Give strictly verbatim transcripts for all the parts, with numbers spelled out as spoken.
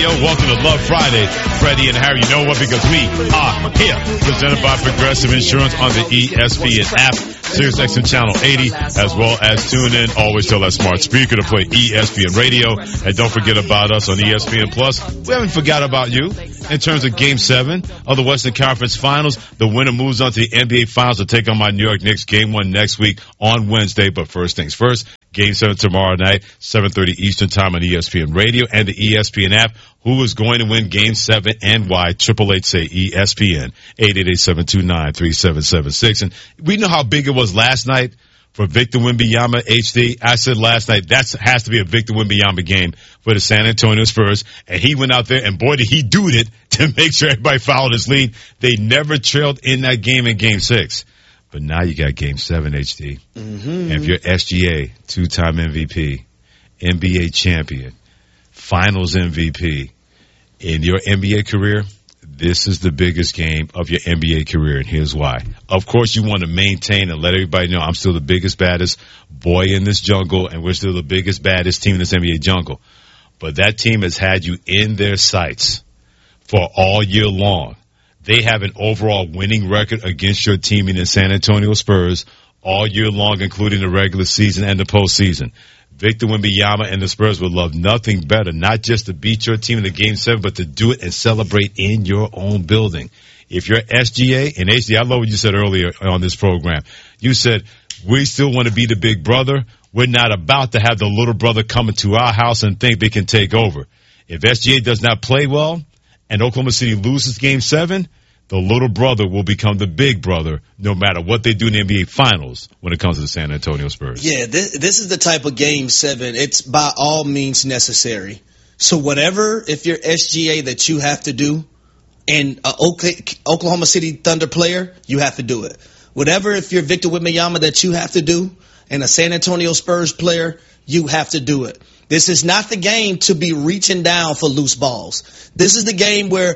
Radio. Welcome to Love Friday, Freddie and Harry. You know what? Because we are here. Presented by Progressive Insurance on the E S P N app, SiriusXM Channel eighty, as well as tune in. Always tell that smart speaker to play E S P N Radio. And don't forget about us on E S P N Plus. We haven't forgot about you. In terms of Game seven of the Western Conference Finals, the winner moves on to the N B A Finals to take on my New York Knicks. Game one next week on Wednesday. But first things first, Game seven tomorrow night, seven thirty Eastern Time on E S P N Radio and the E S P N app. Who is going to win Game seven and why? Triple Eight say E S P N, eight eight eight, seven two nine, three seven seven six. And we know how big it was last night for Victor Wembanyama, H D. I said last night, that has to be a Victor Wembanyama game for the San Antonio Spurs. And he went out there, and boy, did he do it to make sure everybody followed his lead. They never trailed in that game in Game six. But now you got Game seven, H D. Mm-hmm. And if you're S G A, two-time M V P, N B A champion, Finals M V P, in your N B A career, this is the biggest game of your N B A career, and here's why. Of course, you want to maintain and let everybody know I'm still the biggest, baddest boy in this jungle, and we're still the biggest, baddest team in this N B A jungle. But that team has had you in their sights for all year long. They have an overall winning record against your team in the San Antonio Spurs all year long, including the regular season and the postseason. Victor Wembanyama and the Spurs would love nothing better, not just to beat your team in the Game seven, but to do it and celebrate in your own building. If you're S G A and H D, I love what you said earlier on this program. You said, we still want to be the big brother. We're not about to have the little brother come into our house and think they can take over. If S G A does not play well and Oklahoma City loses Game seven, the little brother will become the big brother no matter what they do in the N B A Finals when it comes to the San Antonio Spurs. Yeah, this, this is the type of Game seven. It's by all means necessary. So whatever, if you're S G A, that you have to do, and an Oklahoma City Thunder player, you have to do it. Whatever, if you're Victor Wembanyama, that you have to do, and a San Antonio Spurs player, you have to do it. This is not the game to be reaching down for loose balls. This is the game where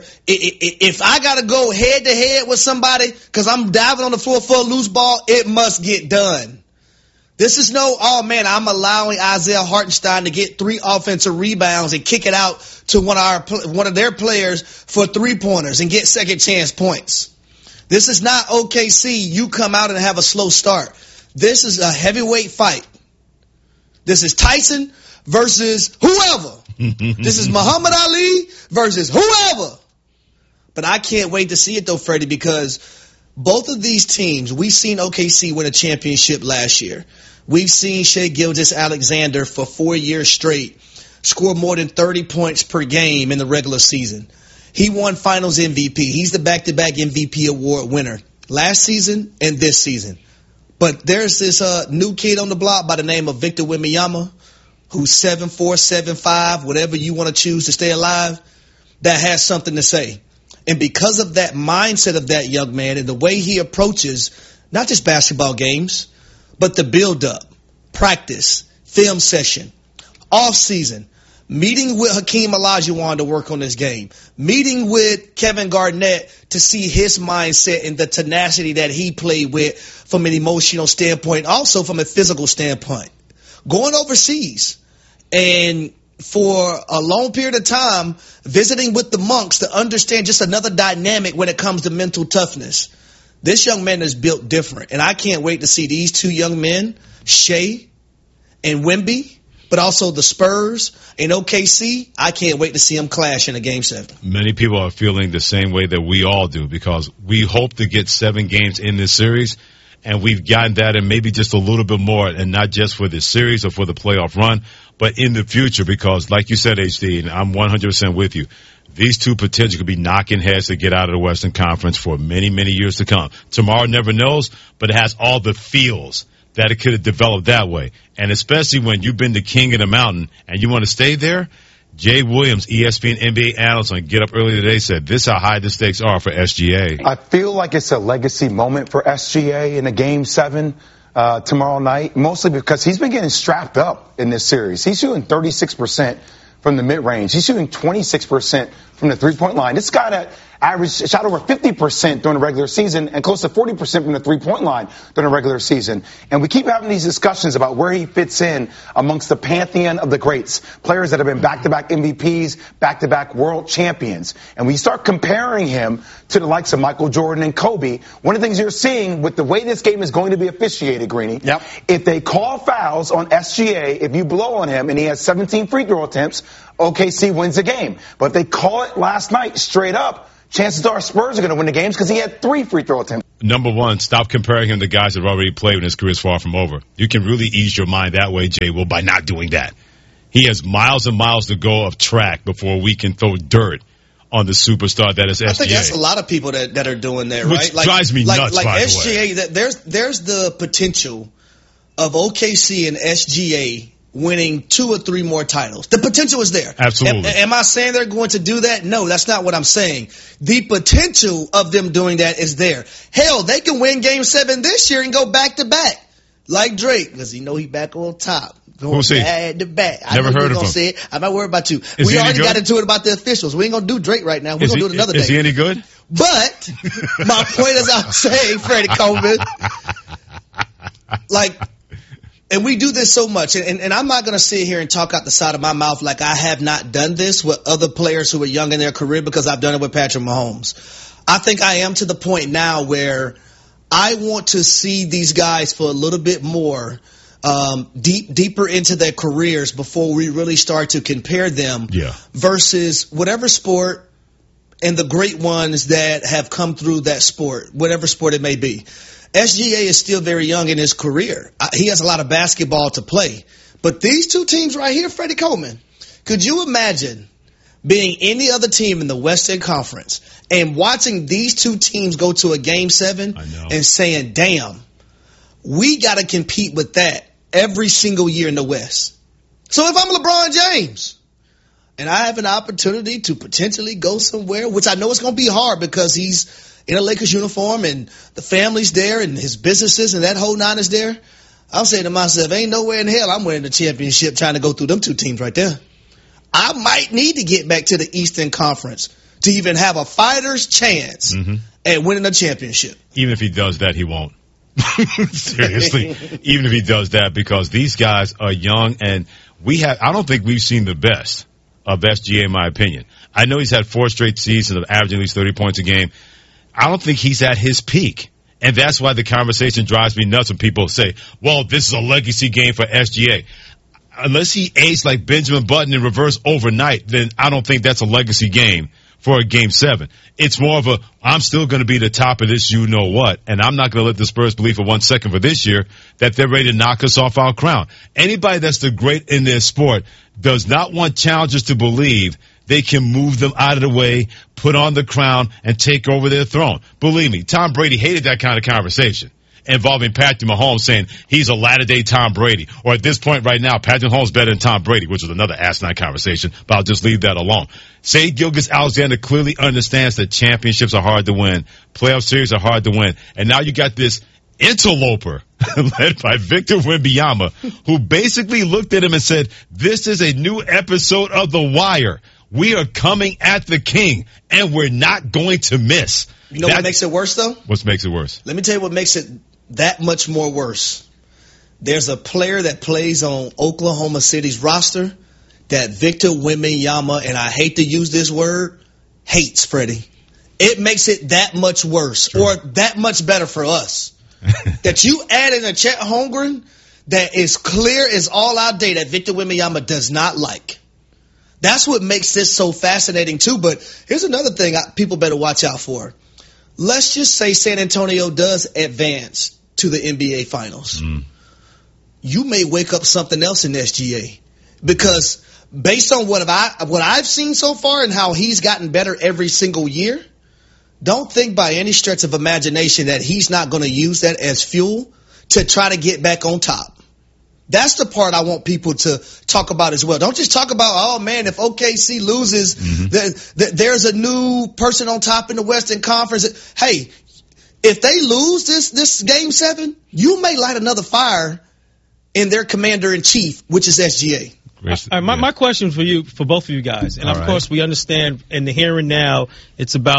if I got to go head-to-head with somebody because I'm diving on the floor for a loose ball, it must get done. This is no, oh, man, I'm allowing Isaiah Hartenstein to get three offensive rebounds and kick it out to one of, our, one of their players for three-pointers and get second-chance points. This is not O K C. You come out and have a slow start. This is a heavyweight fight. This is Tyson versus whoever. This is Muhammad Ali versus whoever. But I can't wait to see it, though, Freddie, because both of these teams, we've seen O K C win a championship last year. We've seen Shai Gilgeous-Alexander for four years straight score more than thirty points per game in the regular season. He won Finals M V P. He's the back-to-back M V P award winner last season and this season. But there's this uh, new kid on the block by the name of Victor Wembanyama, who's seven four, seven five, whatever you want to choose to stay alive, that has something to say. And because of that mindset of that young man and the way he approaches not just basketball games, but the build-up, practice, film session, off-season, meeting with Hakeem Olajuwon to work on this game, meeting with Kevin Garnett to see his mindset and the tenacity that he played with from an emotional standpoint, also from a physical standpoint. Going overseas and for a long period of time visiting with the monks to understand just another dynamic when it comes to mental toughness. This young man is built different, and I can't wait to see these two young men, Shai and Wemby, but also the Spurs and O K C. I can't wait to see them clash in a Game seven. Many people are feeling the same way that we all do because we hope to get seven games in this series, and we've gotten that and maybe just a little bit more, and not just for this series or for the playoff run, but in the future because, like you said, H D, and I'm one hundred percent with you, these two potentially could be knocking heads to get out of the Western Conference for many, many years to come. Tomorrow never knows, but it has all the feels that it could have developed that way. And especially when you've been the king of the mountain and you want to stay there, Jay Williams, E S P N N B A analyst on Get Up Early today, said this is how high the stakes are for S G A. I feel like it's a legacy moment for S G A in a Game seven uh, tomorrow night, mostly because he's been getting strapped up in this series. He's shooting thirty-six percent from the mid-range. He's shooting twenty-six percent from the three-point line. This guy that averaged, shot over fifty percent during the regular season and close to forty percent from the three-point line during the regular season. And we keep having these discussions about where he fits in amongst the pantheon of the greats, players that have been back-to-back M V Ps, back-to-back world champions. And we start comparing him to the likes of Michael Jordan and Kobe. One of the things you're seeing with the way this game is going to be officiated, Greeny, yep. if they call fouls on S G A, if you blow on him and he has seventeen free throw attempts, O K C wins the game. But if they call it last night straight up, chances are Spurs are going to win the games because he had three free throw attempts. Number one, stop comparing him to guys that have already played when his career is far from over. You can really ease your mind that way, Jay Will, by not doing that. He has miles and miles to go of track before we can throw dirt on the superstar that is S G A. I think that's a lot of people that, that are doing that, Which right? Like, drives me like, nuts, like by S G A, the way. that there's, there's the potential of O K C and S G A winning two or three more titles. The potential is there. Absolutely. Am, am I saying they're going to do that? No, that's not what I'm saying. The potential of them doing that is there. Hell, they can win game seven this year and go back to back. Like Drake, because you know he back on top. Going Who's he? back to back. I Never know heard of gonna him. say it. I'm not worried about you. Is we he any already good? got into it about the officials. We ain't going to do Drake right now. We're going to do it another is day. he any good? But my point is, I'm saying, Freddie Coleman, like, and we do this so much, and, and I'm not going to sit here and talk out the side of my mouth like I have not done this with other players who are young in their career because I've done it with Patrick Mahomes. I think I am to the point now where I want to see these guys for a little bit more um, deep, deeper into their careers before we really start to compare them yeah. versus whatever sport and the great ones that have come through that sport, whatever sport it may be. S G A is still very young in his career. He has a lot of basketball to play. But these two teams right here, Freddie Coleman, could you imagine being any other team in the Western Conference and watching these two teams go to a game seven and saying, damn, we got to compete with that every single year in the West. So if I'm LeBron James and I have an opportunity to potentially go somewhere, which I know it's going to be hard because he's in a Lakers uniform and the family's there and his businesses and that whole nine is there, I'm saying to myself, ain't nowhere in hell I'm winning the championship trying to go through them two teams right there. I might need to get back to the Eastern Conference to even have a fighter's chance mm-hmm. at winning a championship. Even if he does that, he won't. Seriously. Even if he does that, because these guys are young and we have, I don't think we've seen the best of S G A in my opinion. I know he's had four straight seasons of averaging at least thirty points a game. I don't think he's at his peak. And that's why the conversation drives me nuts when people say, well, this is a legacy game for S G A. Unless he aged like Benjamin Button in reverse overnight, then I don't think that's a legacy game for a game seven. It's more of a, I'm still going to be the top of this you know what, and I'm not going to let the Spurs believe for one second for this year that they're ready to knock us off our crown. Anybody that's the great in their sport does not want challengers to believe they can move them out of the way, put on the crown, and take over their throne. Believe me, Tom Brady hated that kind of conversation involving Patrick Mahomes saying he's a latter-day Tom Brady. Or at this point right now, Patrick Mahomes is better than Tom Brady, which was another asinine conversation, but I'll just leave that alone. Say Gilgeous-Alexander clearly understands that championships are hard to win, playoff series are hard to win, and now you got this interloper led by Victor Wembanyama, who basically looked at him and said, this is a new episode of The Wire. We are coming at the king, and we're not going to miss. You know that, what makes it worse, though? What makes it worse? Let me tell you what makes it that much more worse. There's a player that plays on Oklahoma City's roster that Victor Wembanyama, and I hate to use this word, hates, Freddie. It makes it that much worse, sure. or that much better for us. That you add in a Chet Holmgren that is clear as all our day that Victor Wembanyama does not like. That's what makes this so fascinating, too. But here's another thing I, people better watch out for. Let's just say San Antonio does advance to the N B A Finals. Mm. You may wake up something else in S G A. Because based on what, have I, what I've seen so far and how he's gotten better every single year, don't think by any stretch of imagination that he's not going to use that as fuel to try to get back on top. That's the part I want people to talk about as well. Don't just talk about, oh, man, if O K C loses, mm-hmm. the, the, there's a new person on top in the Western Conference. Hey, if they lose this this game seven, you may light another fire in their commander-in-chief, which is S G A. All right, my, my question for you, for both of you guys, and All of right. course we understand in the here and now, it's about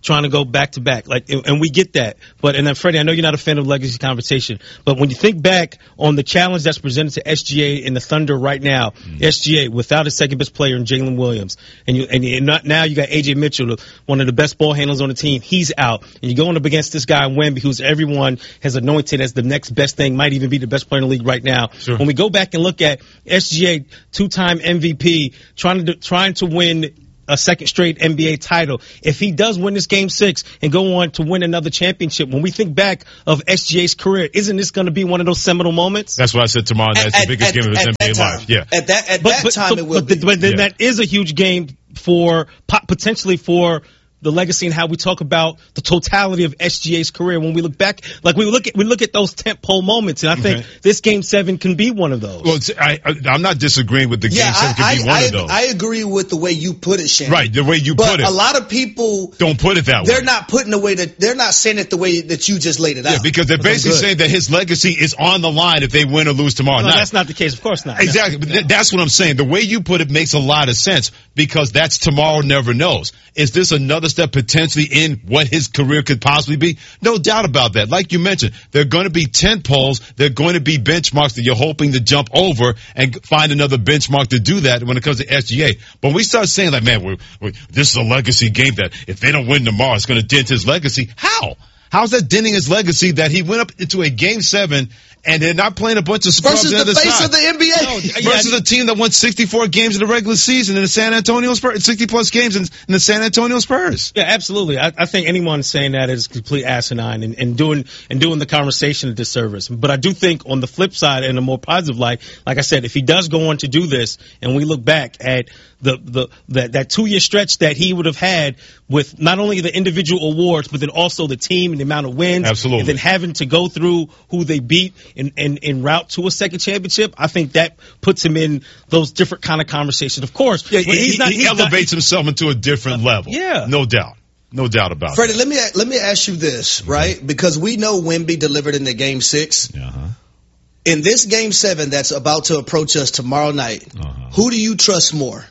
trying to go back to back. Like, and we get that. But, and then Freddie, I know you're not a fan of legacy conversation, but when you think back on the challenge that's presented to S G A and the Thunder right now, mm. S G A without a second best player in Jalen Williams, and you, and, and not, now you got A J Mitchell, one of the best ball handlers on the team. He's out. And you're going up against this guy, Wemby, who's everyone has anointed as the next best thing, might even be the best player in the league right now. Sure. When we go back and look at S G A, two-time M V P, trying to, trying to win a second straight N B A title. If he does win this game six and go on to win another championship, when we think back of S G A's career, isn't this going to be one of those seminal moments? That's why I said tomorrow night's the biggest at, game of his at, N B A at life. Yeah. At that, at but, that but, time so, it will but, be. But then yeah. that is a huge game for potentially for the legacy and how we talk about the totality of S G A's career. When we look back, like we look at we look at those tentpole moments, and I think okay. this game seven can be one of those. Well, I, I, I'm not disagreeing with the yeah, game seven can I, be I, one I, of those. I agree with the way you put it, Shannon. Right, the way you but put it. But a lot of people don't put it that way. They're not putting the way that they're not saying it the way that you just laid it yeah, out. because they're basically saying that his legacy is on the line if they win or lose tomorrow no, night. That's not the case. Of course not. Exactly. No. But that's what I'm saying. The way you put it makes a lot of sense because that's tomorrow never knows. Is this another step potentially in what his career could possibly be? No doubt about that. Like you mentioned, there are going to be tent poles. There are going to be benchmarks that you're hoping to jump over and find another benchmark to do that when it comes to S G A. But when we start saying like, man, we're, we're, this is a legacy game that if they don't win tomorrow, it's going to dent his legacy. How? How's that denting his legacy that he went up into a game seven and they're not playing a bunch of scrubs versus on the, the other face side. of the N B A no, versus yeah. a team that won sixty-four games in the regular season in the San Antonio Spurs, sixty plus games in, in the San Antonio Spurs. Yeah, absolutely. I, I think anyone saying that is complete asinine and, and doing and doing the conversation a disservice. But I do think on the flip side, in a more positive light, like I said, if he does go on to do this, and we look back at the the that, that two year stretch that he would have had with not only the individual awards, but then also the team and the amount of wins, absolutely, and then having to go through who they beat in in, in route to a second championship, I think that puts him in those different kind of conversations. Of course, yeah, he, he's not, he he's elevates not, himself into a different level. Yeah, no doubt. No doubt about Freddie, it. let me let me ask you this, right? Mm-hmm. Because we know Wemby delivered in the game six. Uh-huh. In this game seven that's about to approach us tomorrow night, uh-huh. who do you trust more,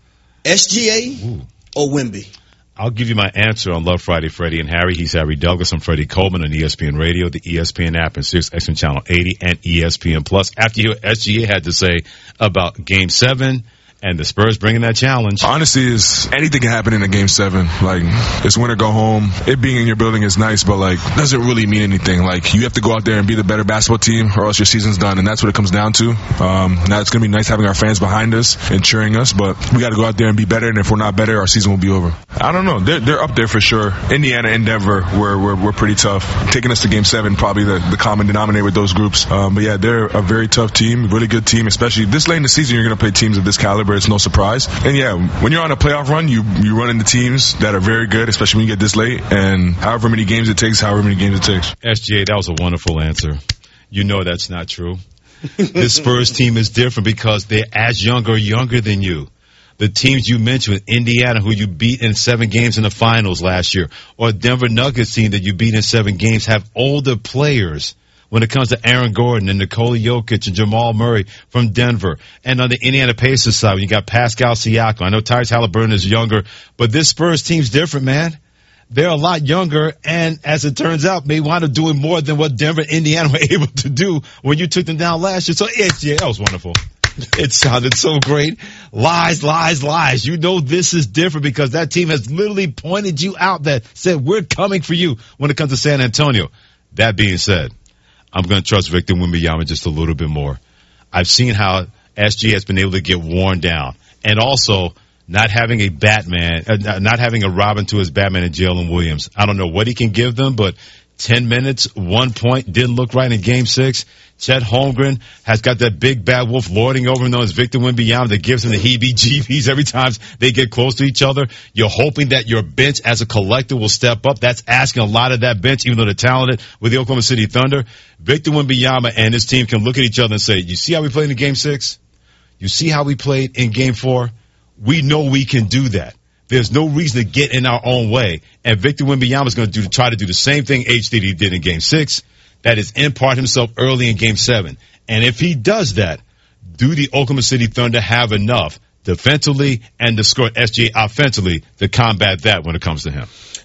S G A Ooh. or Wemby? I'll give you my answer on Love Friday, Freddie and Harry. He's Harry Douglas. I'm Freddie Coleman on E S P N Radio, the E S P N app, and Sirius X M Channel eighty and E S P N Plus. After you, S G A had to say about Game seven and the Spurs bringing that challenge. Honestly, is anything can happen in a game seven. Like, it's win or go home. It being in your building is nice, but like, doesn't really mean anything. Like, you have to go out there and be the better basketball team, or else your season's done, and that's what it comes down to. Um, now it's gonna be nice having our fans behind us and cheering us, but we got to go out there and be better. And if we're not better, our season will be over. I don't know. They're they're up there for sure. Indiana and Denver, we're we're, we're pretty tough. Taking us to game seven, probably the, the common denominator with those groups. Um, but yeah, they're a very tough team, really good team. Especially this late in the season, you're gonna play teams of this caliber. It's no surprise. And yeah, when you're on a playoff run, you you run into teams that are very good, especially when you get this late. And however many games it takes, however many games it takes. S G A, that was a wonderful answer. You know that's not true. This Spurs team is different because they're as young or younger than you. The teams you mentioned, Indiana, who you beat in seven games in the finals last year, or Denver Nuggets team that you beat in seven games, have older players. When it comes to Aaron Gordon and Nikola Jokic and Jamal Murray from Denver. And on the Indiana Pacers side, you got Pascal Siakam. I know Tyrese Halliburton is younger, but this Spurs team's different, man. They're a lot younger, and as it turns out, may wind up doing more than what Denver and Indiana were able to do when you took them down last year. So, yeah, that was wonderful. It sounded so great. Lies, lies, lies. You know this is different because that team has literally pointed you out that said, we're coming for you when it comes to San Antonio. That being said, I'm going to trust Victor Wembanyama just a little bit more. I've seen how S G has been able to get worn down. And also, not having a Batman, uh, not having a Robin to his Batman and Jalen Williams. I don't know what he can give them, but ten minutes, one point, didn't look right in game six. Chet Holmgren has got that big bad wolf lording over him known as Victor Wembanyama that gives him the heebie-jeebies every time they get close to each other. You're hoping that your bench as a collective will step up. That's asking a lot of that bench, even though they're talented with the Oklahoma City Thunder. Victor Wembanyama and his team can look at each other and say, you see how we played in game six? You see how we played in game four? We know we can do that. There's no reason to get in our own way. And Victor Wembanyama is going to do, try to do the same thing H D D did in game six. That is impart himself early in game seven. And if he does that, do the Oklahoma City Thunder have enough defensively and to score S G A offensively to combat that when it comes to him?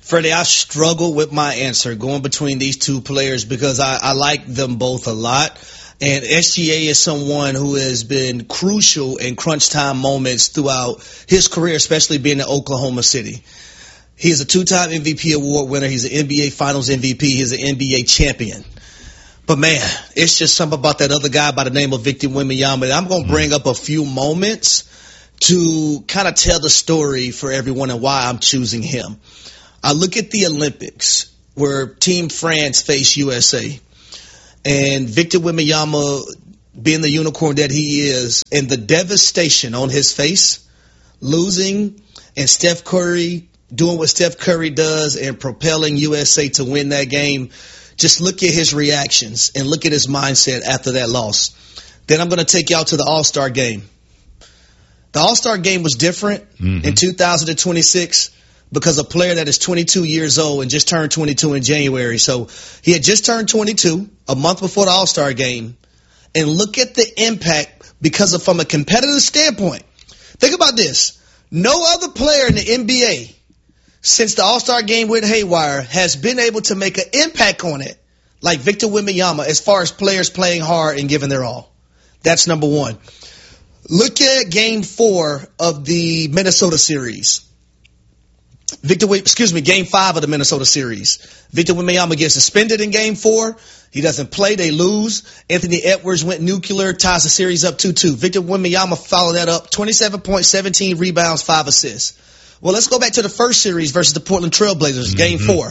Freddie, I struggle with my answer going between these two players because I, I like them both a lot. And S G A is someone who has been crucial in crunch time moments throughout his career, especially being in Oklahoma City. He is a two-time M V P award winner. He's an N B A Finals M V P. He's an N B A champion. But, man, it's just something about that other guy by the name of Victor Wembanyama. I'm going to bring up a few moments to kind of tell the story for everyone and why I'm choosing him. I look at the Olympics where Team France faced U S A. And Victor Wembanyama, being the unicorn that he is, and the devastation on his face, losing, and Steph Curry doing what Steph Curry does and propelling U S A to win that game, just look at his reactions and look at his mindset after that loss. Then I'm going to take y'all to the All-Star game. The All-Star game was different mm-hmm. in two thousand twenty-six because a player that is twenty-two years old and just turned twenty-two in January. So he had just turned twenty-two a month before the All-Star game. And look at the impact because of from a competitive standpoint. Think about this. No other player in the N B A since the All-Star game with Haywire has been able to make an impact on it like Victor Wembanyama as far as players playing hard and giving their all. That's number one. Look at game four of the Minnesota series. Victor, excuse me, game five of the Minnesota series. Victor Wembanyama gets suspended in game four. He doesn't play. They lose. Anthony Edwards went nuclear, ties the series up two two. Victor Wembanyama followed that up. twenty-seven points, seventeen rebounds, five assists. Well, let's go back to the first series versus the Portland Trailblazers, mm-hmm. game four.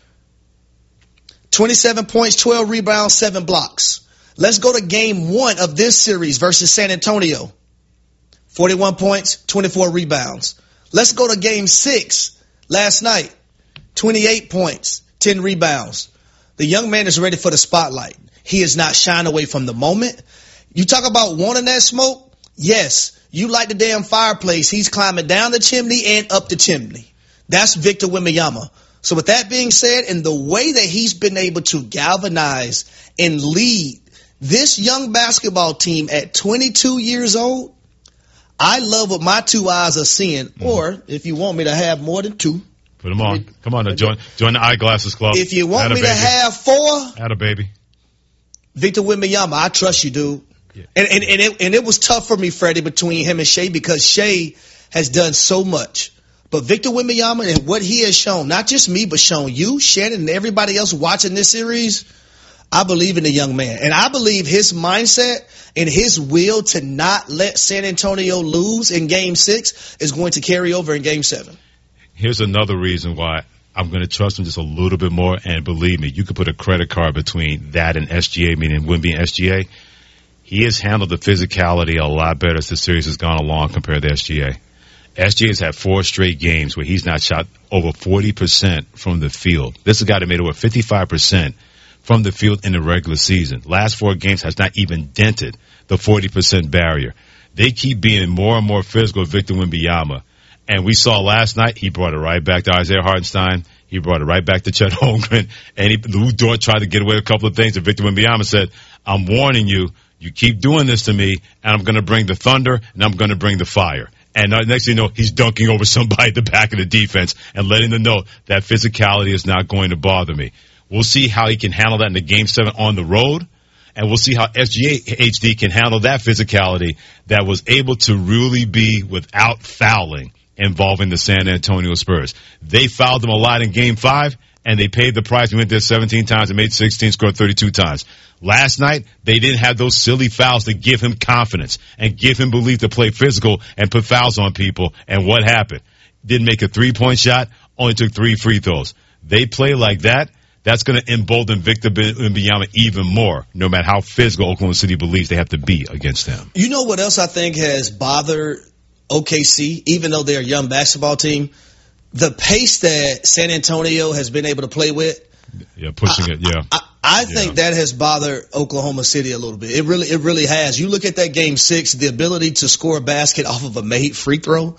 twenty-seven points, twelve rebounds, seven blocks. Let's go to game one of this series versus San Antonio. forty-one points, twenty-four rebounds. Let's go to game six last night. twenty-eight points, ten rebounds. The young man is ready for the spotlight. He is not shying away from the moment. You talk about wanting that smoke? Yes. You like the damn fireplace. He's climbing down the chimney and up the chimney. That's Victor Wembanyama. So with that being said, and the way that he's been able to galvanize and lead this young basketball team at twenty-two years old, I love what my two eyes are seeing. Mm-hmm. Or if you want me to have more than two, put them on. Come on, now, join join the Eyeglasses Club. If you want Atta me baby. to have four, Atta baby. Victor Wembanyama, I trust you, dude. Yeah. And and and it, and it was tough for me, Freddie, between him and Shea because Shea has done so much. But Victor Wembanyama and what he has shown, not just me, but shown you, Shannon, and everybody else watching this series, I believe in the young man. And I believe his mindset and his will to not let San Antonio lose in game six is going to carry over in game seven. Here's another reason why I'm going to trust him just a little bit more. And believe me, you could put a credit card between that and S G A, meaning Wemby and S G A. He has handled the physicality a lot better as the series has gone along compared to S G A. S G A has had four straight games where he's not shot over forty percent from the field. This is a guy that made over fifty-five percent from the field in the regular season. Last four games has not even dented the forty percent barrier. They keep being more and more physical with Victor Wembanyama. And we saw last night, he brought it right back to Isaiah Hartenstein. He brought it right back to Chet Holmgren. And he, Lou Dort tried to get away with a couple of things. And Victor Wembanyama said, I'm warning you, you keep doing this to me, and I'm going to bring the thunder, and I'm going to bring the fire. And next thing you know, he's dunking over somebody at the back of the defense and letting them know that physicality is not going to bother me. We'll see how he can handle that in the game seven on the road. And we'll see how S G A H D can handle that physicality that was able to really be without fouling involving the San Antonio Spurs. They fouled them a lot in game five, and they paid the price. We went there seventeen times and made sixteen, scored thirty-two times. Last night, they didn't have those silly fouls to give him confidence and give him belief to play physical and put fouls on people. And what happened? Didn't make a three-point shot, only took three free throws. They play like that. That's going to embolden Victor Wembanyama even more, no matter how physical Oklahoma City believes they have to be against them. You know what else I think has bothered O K C, even though they're a young basketball team? The pace that San Antonio has been able to play with. Yeah, pushing I, it, yeah. I, I think yeah. that has bothered Oklahoma City a little bit. It really, it really has. You look at that game six, the ability to score a basket off of a made free throw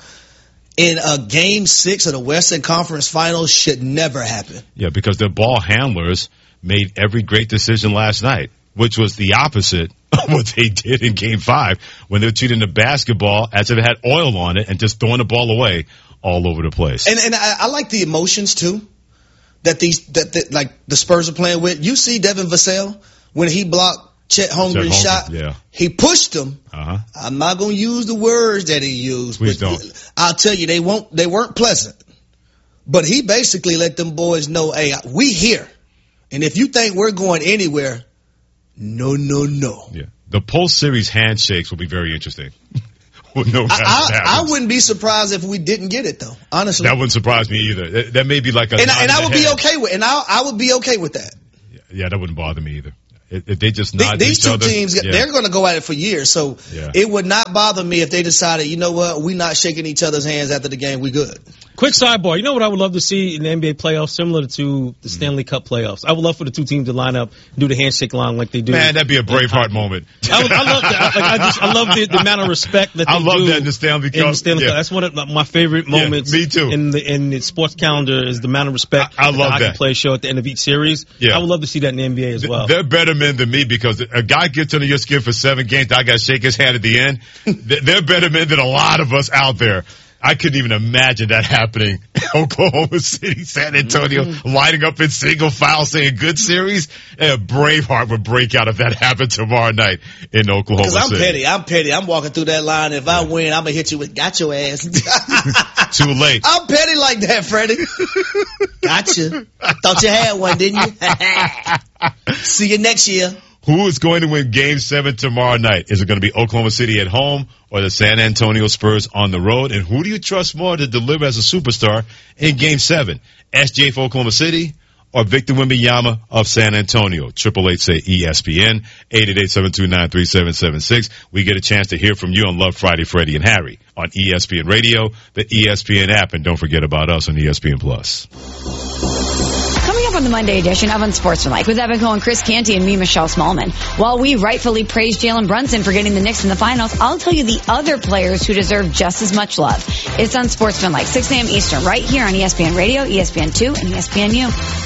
in a game six of the Western Conference Finals should never happen. Yeah, because their ball handlers made every great decision last night, which was the opposite of what they did in game five when they were treating the basketball as if it had oil on it and just throwing the ball away all over the place. And, and I, I like the emotions too. that these that, that like the Spurs are playing with. You see Devin Vassell when he blocked Chet Holmgren's shot. Yeah. He pushed him. Uh-huh. I'm not going to use the words that he used. Please but don't. I'll tell you, they won't. They weren't pleasant. But he basically let them boys know, hey, we here. And if you think we're going anywhere, no, no, no. Yeah. The post-series handshakes will be very interesting. no I, I, I wouldn't be surprised if we didn't get it, though, honestly. That wouldn't surprise me either. That, that may be like a And, I, and I would head. be okay with and I, I would be okay with that. Yeah, yeah, that wouldn't bother me either. If they just nod These each two other, teams, yeah. they're going to go at it for years. So yeah. it would not bother me if they decided, you know what, we're not shaking each other's hands after the game. We good. Quick sidebar. You know what I would love to see in the N B A playoffs, similar to the Stanley Cup playoffs? I would love for the two teams to line up and do the handshake line like they do. Man, that'd be a Braveheart moment. I, would, I love that. Like, I, just, I love the, the amount of respect that they I love do that in the Stanley Cup. In the Stanley yeah. Cup. That's one of my favorite moments. Yeah, me too. In the in the sports calendar is the amount of respect I, I that love the hockey that. players show at the end of each series. Yeah. I would love to see that in the N B A as well. They're better men than me because a guy gets under your skin for seven games. I got to shake his hand at the end. They're better men than a lot of us out there. I couldn't even imagine that happening. Oklahoma City, San Antonio, mm-hmm. lining up in single file saying good series. And Braveheart would break out if that happened tomorrow night in Oklahoma City. Because I'm City. petty. I'm petty. I'm walking through that line. If I win, I'm going to hit you with got your ass. Too late. I'm petty like that, Freddie. Gotcha. Thought you had one, didn't you? See you next year. Who is going to win Game seven tomorrow night? Is it going to be Oklahoma City at home or the San Antonio Spurs on the road? And who do you trust more to deliver as a superstar in Game seven? S J for Oklahoma City or Victor Wembanyama of San Antonio? Triple eight say E S P N, eight eight eight, seven two nine, three seven seven six. We get a chance to hear from you on Love Friday, Freddie and Harry on E S P N Radio, the E S P N app, and don't forget about us on E S P N Plus. Coming up on the Monday edition of Unsportsmanlike with Evan Cohen, Chris Canty, and me, Michelle Smallman. While we rightfully praise Jalen Brunson for getting the Knicks in the finals, I'll tell you the other players who deserve just as much love. It's Unsportsmanlike, six a.m. Eastern, right here on E S P N Radio, E S P N two, and E S P N U.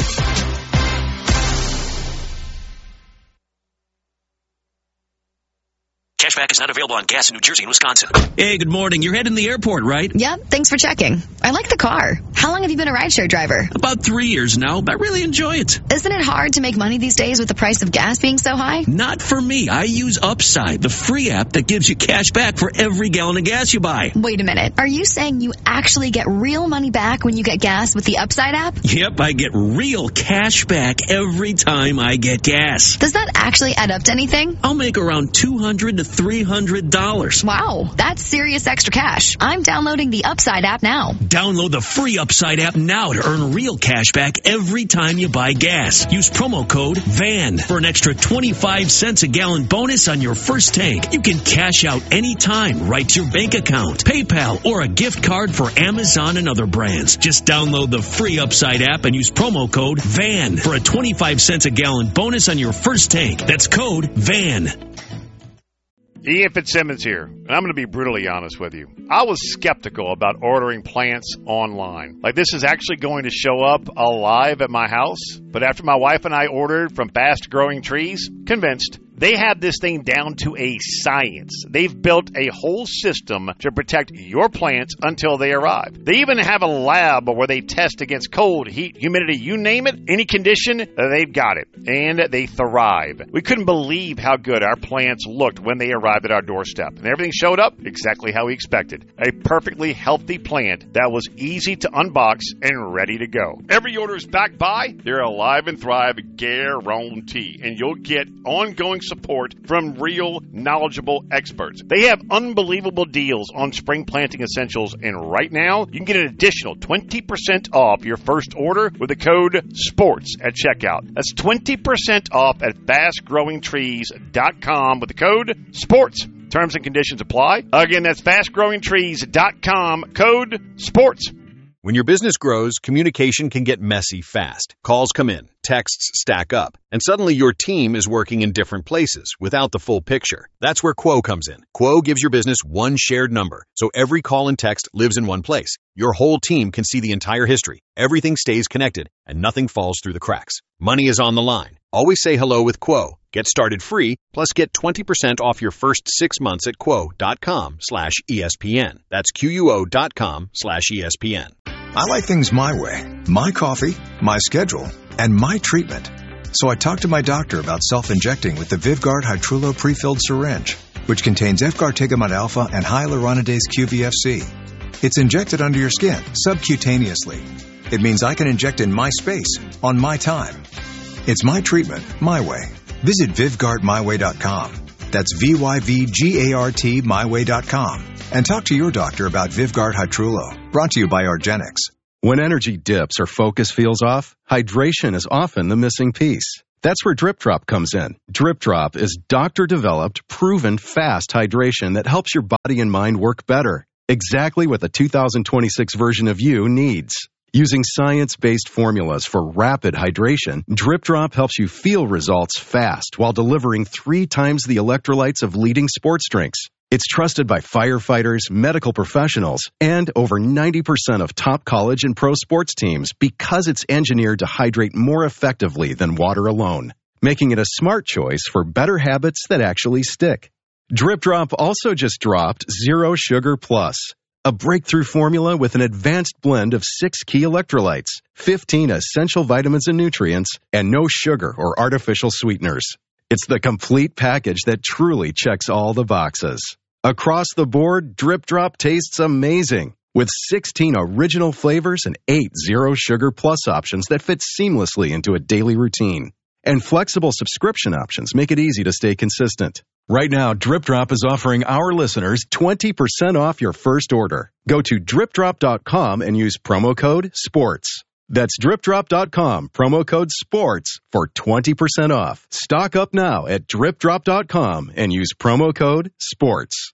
Cashback is not available on gas in New Jersey and Wisconsin. Hey, good morning. You're heading to the airport, right? Yep, thanks for checking. I like the car. How long have you been a rideshare driver? About three years now, but I really enjoy it. Isn't it hard to make money these days with the price of gas being so high? Not for me. I use Upside, the free app that gives you cash back for every gallon of gas you buy. Wait a minute. Are you saying you actually get real money back when you get gas with the Upside app? Yep, I get real cash back every time I get gas. Does that actually add up to anything? I'll make around two hundred to three hundred dollars. Wow, that's serious extra cash. I'm downloading the Upside app now. Download the free Upside app now to earn real cash back every time you buy gas. Use promo code V A N for an extra twenty-five cents a gallon bonus on your first tank. You can cash out anytime right to your bank account, PayPal, or a gift card for Amazon and other brands. Just download the free Upside app and use promo code V A N for a twenty-five cents a gallon bonus on your first tank. That's code V A N. Ian Fitzsimmons here, and I'm going to be brutally honest with you. I was skeptical about ordering plants online. Like, this is actually going to show up alive at my house. But after my wife and I ordered from Fast Growing Trees, convinced. They have this thing down to a science. They've built a whole system to protect your plants until they arrive. They even have a lab where they test against cold, heat, humidity, you name it, any condition, they've got it. And they thrive. We couldn't believe how good our plants looked when they arrived at our doorstep. And everything showed up exactly how we expected. A perfectly healthy plant that was easy to unbox and ready to go. Every order is backed by their Alive and Thrive guarantee. And you'll get ongoing support from real, knowledgeable experts. They have unbelievable deals on spring planting essentials, and right now, you can get an additional twenty percent off your first order with the code SPORTS at checkout. That's twenty percent off at fast growing trees dot com with the code SPORTS. Terms and conditions apply. Again, that's fast growing trees dot com, code SPORTS. When your business grows, communication can get messy fast. Calls come in, texts stack up, and suddenly your team is working in different places without the full picture. That's where Quo comes in. Quo gives your business one shared number, so every call and text lives in one place. Your whole team can see the entire history. Everything stays connected, and nothing falls through the cracks. Money is on the line. Always say hello with Quo. Get started free, plus get twenty percent off your first six months at quo.com slash ESPN. That's Q U O dot com slash ESPN. I like things my way. My coffee, my schedule, and my treatment. So I talked to my doctor about self-injecting with the Vyvgart Hytrulo pre-filled syringe, which contains F-gartigimod alpha and hyaluronidase Q V F C. It's injected under your skin, subcutaneously. It means I can inject in my space, on my time. It's my treatment, my way. Visit Vyvgart my way dot com. That's V Y V G A R T my way dot com. And talk to your doctor about Vyvgart Hytrulo. Brought to you by Argenix. When energy dips or focus feels off, hydration is often the missing piece. That's where Drip Drop comes in. Drip Drop is doctor-developed, proven, fast hydration that helps your body and mind work better. Exactly what the two thousand twenty-six version of you needs. Using science-based formulas for rapid hydration, Drip Drop helps you feel results fast while delivering three times the electrolytes of leading sports drinks. It's trusted by firefighters, medical professionals, and over ninety percent of top college and pro sports teams because it's engineered to hydrate more effectively than water alone, making it a smart choice for better habits that actually stick. Drip Drop also just dropped Zero Sugar Plus, a breakthrough formula with an advanced blend of six key electrolytes, fifteen essential vitamins and nutrients, and no sugar or artificial sweeteners. It's the complete package that truly checks all the boxes. Across the board, Drip Drop tastes amazing, with sixteen original flavors and eight Zero Sugar Plus options that fit seamlessly into a daily routine. And flexible subscription options make it easy to stay consistent. Right now, Drip Drop is offering our listeners twenty percent off your first order. Go to drip drop dot com and use promo code SPORTS. That's drip drop dot com, promo code SPORTS for twenty percent off. Stock up now at drip drop dot com and use promo code SPORTS.